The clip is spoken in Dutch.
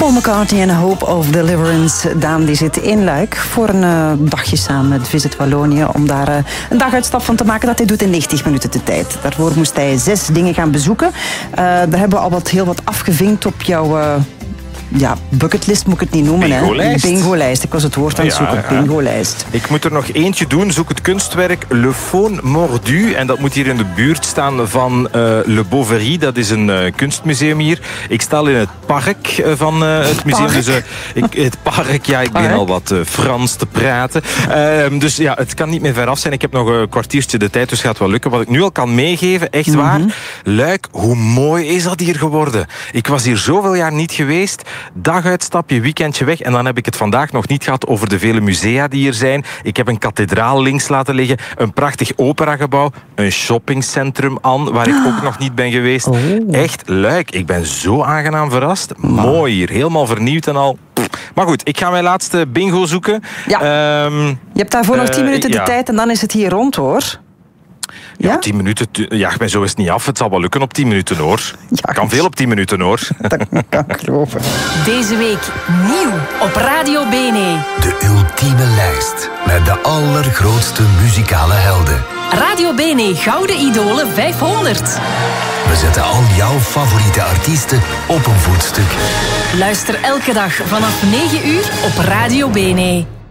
Paul McCartney en Hope of Deliverance. Daan die zit in Luik voor een dagje samen met Visit Wallonië om daar een daguitstap van te maken. Dat hij doet in 90 minuten de tijd. Daarvoor moest hij 6 dingen gaan bezoeken. Daar hebben we al heel wat afgevinkt op jouw... bucketlist moet ik het niet noemen. Bingo-lijst. Bingo-lijst. Ik was het woord aan het zoeken. Ja. Bingo-lijst. Ik moet er nog eentje doen. Zoek het kunstwerk Le Faune Mordu. En dat moet hier in de buurt staan van Le Bouverie. Dat is een kunstmuseum hier. Ik sta in het park van het museum. Dus, het park, ik begin al wat Frans te praten. Dus ja, het kan niet meer ver af zijn. Ik heb nog een kwartiertje de tijd, dus gaat wel lukken. Wat ik nu al kan meegeven, echt waar. Luik, hoe mooi is dat hier geworden? Ik was hier zoveel jaar niet geweest. Daguitstapje, weekendje weg. En dan heb ik het vandaag nog niet gehad over de vele musea die hier zijn. Ik heb een kathedraal links laten liggen. Een prachtig operagebouw. Een shoppingcentrum aan, waar ik ook nog niet ben geweest. Echt Luik. Ik ben zo aangenaam verrast. Mooi hier. Helemaal vernieuwd en al. Maar goed, ik ga mijn laatste bingo zoeken. Ja. Je hebt daarvoor nog 10 minuten de tijd en dan is het hier rond, hoor. Ja, 10 minuten. Ja, ik ben zo eens niet af. Het zal wel lukken op 10 minuten, hoor. Ja, kan veel op 10 minuten, hoor. Dat kan ik geloven. Deze week nieuw op Radio Bene. De ultieme lijst met de allergrootste muzikale helden. Radio Bene Gouden Idolen 500. We zetten al jouw favoriete artiesten op een voetstuk. Luister elke dag vanaf 9 uur op Radio Bene.